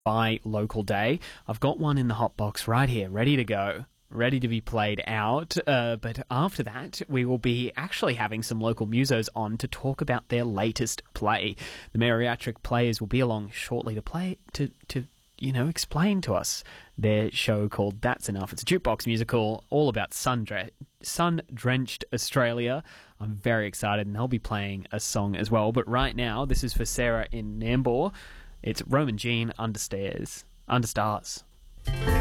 by Local Day. I've got one in the hot box right here, ready to go, ready to be played out. But after that, we will be actually having some local musos on to talk about their latest play. The Mariatric Players will be along shortly to play to explain to us their show called That's Enough. It's a jukebox musical all about sun-drenched Australia. I'm very excited, and they'll be playing a song as well. But right now, this is for Sarah in Nambour. It's Roman Jean, Understars.